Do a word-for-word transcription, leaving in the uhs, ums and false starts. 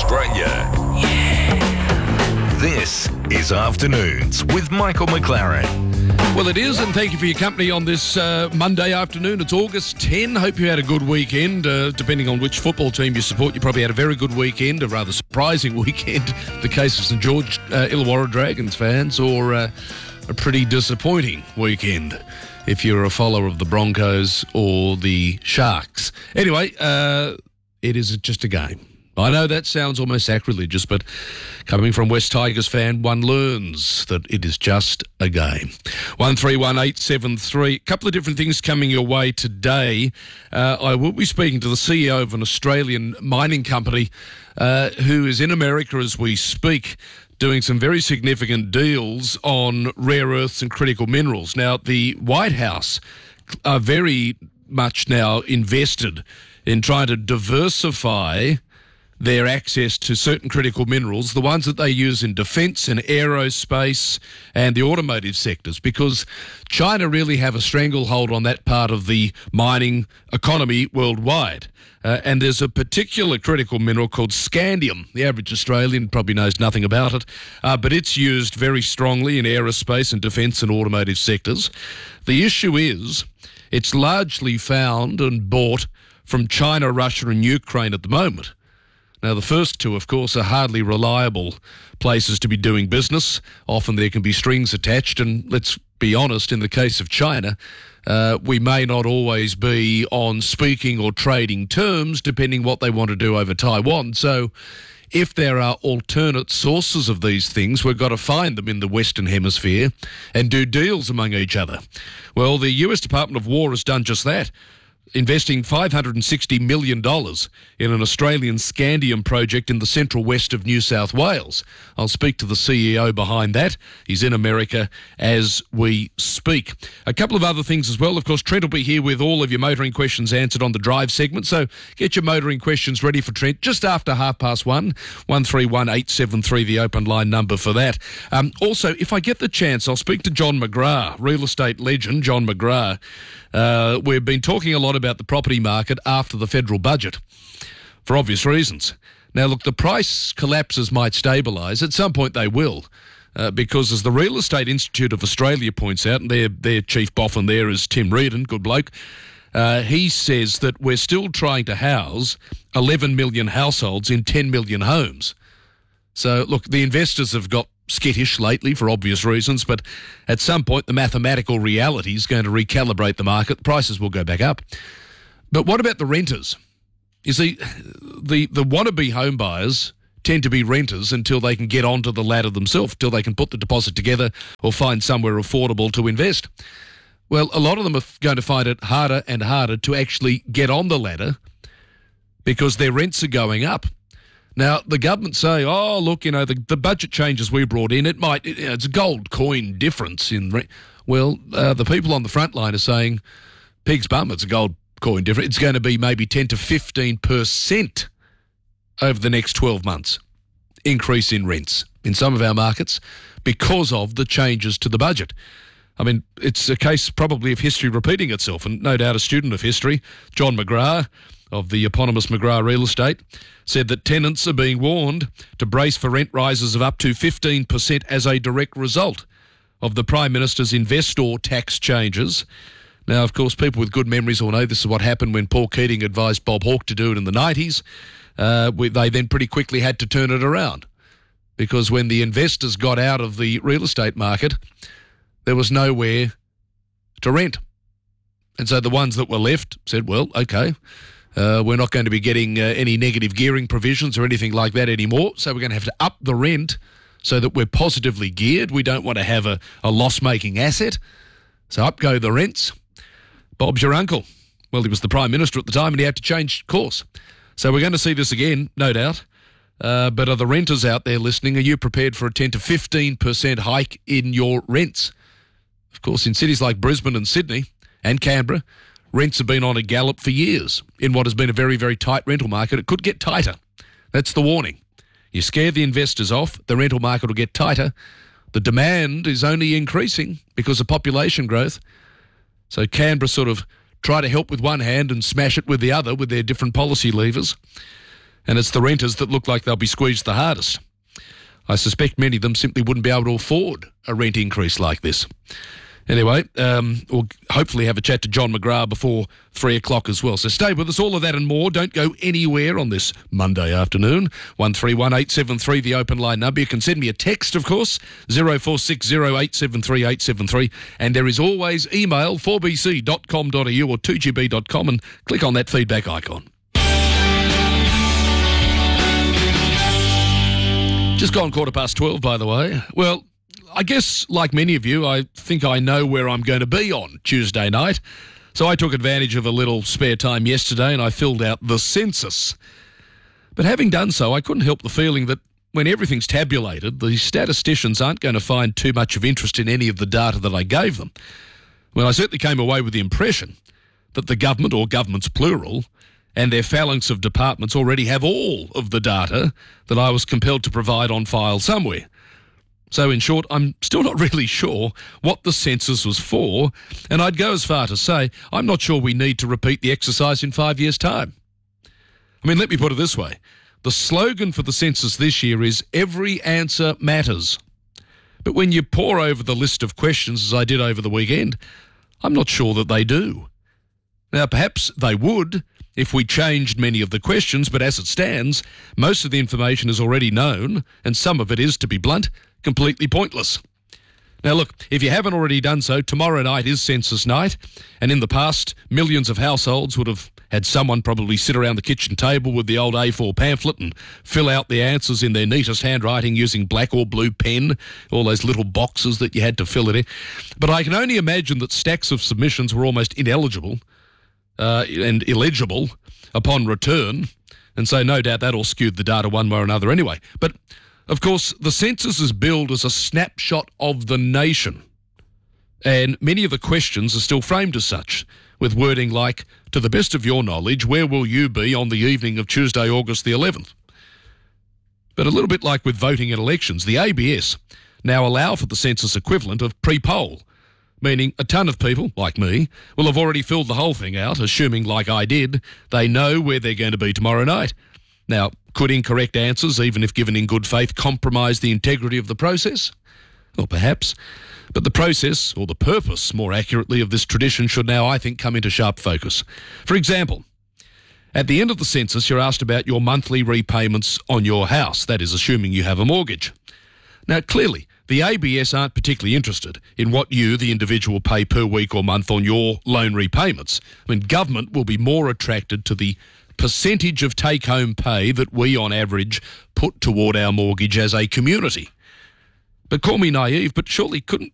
Australia. Yeah. This is Afternoons with Michael McLaren. Well, it is, and thank you for your company on this uh, Monday afternoon. It's August tenth. Hope you had a good weekend. Uh, depending on which football team you support, you probably had a very good weekend, a rather surprising weekend. The case of St George uh, Illawarra Dragons fans, or uh, a pretty disappointing weekend if you're a follower of the Broncos or the Sharks. Anyway, uh, it is just a game. I know that sounds almost sacrilegious, but coming from West Tigers fan, one learns that it is just a game. one three one eight seven three. A couple of different things coming your way today. Uh, I will be speaking to the C E O of an Australian mining company uh, who is in America as we speak, doing some very significant deals on rare earths and critical minerals. Now, the White House are very much now invested in trying to diversify their access to certain critical minerals, the ones that they use in defence and aerospace and the automotive sectors, because China really have a stranglehold on that part of the mining economy worldwide. Uh, and there's a particular critical mineral called scandium. The average Australian probably knows nothing about it, uh, but it's used very strongly in aerospace and defence and automotive sectors. The issue is it's largely found and bought from China, Russia and Ukraine at the moment. Now, the first two, of course, are hardly reliable places to be doing business. Often there can be strings attached, and let's be honest, in the case of China, uh, we may not always be on speaking or trading terms, depending what they want to do over Taiwan. So if there are alternate sources of these things, we've got to find them in the Western Hemisphere and do deals among each other. Well, the U S Department of War has done just that, investing five hundred sixty million dollars in an Australian scandium project in the central west of New South Wales. I'll speak to the C E O behind that. He's in America as we speak. A couple of other things as well. Of course, Trent will be here with all of your motoring questions answered on the drive segment, so get your motoring questions ready for Trent just after half past one. one three one eight seven three, the open line number for that. Um, also, if I get the chance, I'll speak to John McGrath, real estate legend John McGrath. Uh, we've been talking a lot about the property market after the federal budget for obvious reasons. Now, look, the price collapses might stabilise. At some point they will, uh, because as the Real Estate Institute of Australia points out, and their, their chief boffin there is Tim Reardon, good bloke, uh, he says that we're still trying to house eleven million households in ten million homes. So, look, the investors have got skittish lately for obvious reasons, but at some point the mathematical reality is going to recalibrate the market. Prices will go back up. But what about the renters? You see, the, the wannabe home buyers tend to be renters until they can get onto the ladder themselves, until they can put the deposit together or find somewhere affordable to invest. Well, a lot of them are going to find it harder and harder to actually get on the ladder because their rents are going up. Now, the government say, oh, look, you know, the, the budget changes we brought in, it might, it, it's a gold coin difference in rent. Well, uh, the people on the front line are saying, pig's bum, it's a gold coin difference. It's going to be maybe ten to fifteen percent over the next twelve months increase in rents in some of our markets because of the changes to the budget. I mean, it's a case probably of history repeating itself, and no doubt a student of history, John McGrath, of the eponymous McGrath Real Estate, said that tenants are being warned to brace for rent rises of up to fifteen percent as a direct result of the Prime Minister's investor tax changes. Now, of course, people with good memories will know this is what happened when Paul Keating advised Bob Hawke to do it in the nineties. Uh, we, they then pretty quickly had to turn it around because when the investors got out of the real estate market, there was nowhere to rent. And so the ones that were left said, well, okay, Uh, we're not going to be getting uh, any negative gearing provisions or anything like that anymore, so we're going to have to up the rent so that we're positively geared. We don't want to have a, a loss-making asset, so up go the rents. Bob's your uncle. Well, he was the Prime Minister at the time and he had to change course. So we're going to see this again, no doubt. Uh, but are the renters out there listening? Are you prepared for a ten to fifteen percent hike in your rents? Of course, in cities like Brisbane and Sydney and Canberra, rents have been on a gallop for years in what has been a very, very tight rental market. It could get tighter. That's the warning. You scare the investors off, the rental market will get tighter. The demand is only increasing because of population growth. So Canberra sort of try to help with one hand and smash it with the other with their different policy levers. And it's the renters that look like they'll be squeezed the hardest. I suspect many of them simply wouldn't be able to afford a rent increase like this. Anyway, um, we'll hopefully have a chat to John McGrath before three o'clock as well. So stay with us, all of that and more. Don't go anywhere on this Monday afternoon. one three one eight seven three, the open line number. You can send me a text, of course, zero four six zero eight seven three eight seven three. And there is always email, four b c dot com dot a u or two g b dot com, and click on that feedback icon. Just gone quarter past twelve, by the way. Well, I guess, like many of you, I think I know where I'm going to be on Tuesday night. So I took advantage of a little spare time yesterday and I filled out the census. But having done so, I couldn't help the feeling that when everything's tabulated, the statisticians aren't going to find too much of interest in any of the data that I gave them. Well, I certainly came away with the impression that the government, or governments plural, and their phalanx of departments already have all of the data that I was compelled to provide on file somewhere. So in short, I'm still not really sure what the census was for, and I'd go as far to say I'm not sure we need to repeat the exercise in five years' time. I mean, let me put it this way. The slogan for the census this year is "Every answer matters." But when you pore over the list of questions, as I did over the weekend, I'm not sure that they do. Now, perhaps they would if we changed many of the questions, but as it stands, most of the information is already known, and some of it is, to be blunt, completely pointless. Now look, if you haven't already done so, tomorrow night is census night, and in the past, millions of households would have had someone probably sit around the kitchen table with the old A four pamphlet and fill out the answers in their neatest handwriting using black or blue pen, all those little boxes that you had to fill it in. But I can only imagine that stacks of submissions were almost ineligible uh, and illegible upon return, and so no doubt that all skewed the data one way or another anyway. But of course, the census is billed as a snapshot of the nation, and many of the questions are still framed as such, with wording like, "To the best of your knowledge, where will you be on the evening of Tuesday, August the eleventh? But a little bit like with voting in elections, the A B S now allow for the census equivalent of pre-poll, meaning a ton of people, like me, will have already filled the whole thing out, assuming, like I did, they know where they're going to be tomorrow night. Now, could incorrect answers, even if given in good faith, compromise the integrity of the process? Well, perhaps. But the process, or the purpose, more accurately, of this tradition should now, I think, come into sharp focus. For example, at the end of the census, you're asked about your monthly repayments on your house. That is, assuming you have a mortgage. Now, clearly, the A B S aren't particularly interested in what you, the individual, pay per week or month on your loan repayments. I mean, government will be more attracted to the percentage of take-home pay that we, on average, put toward our mortgage as a community. But call me naive, but surely couldn't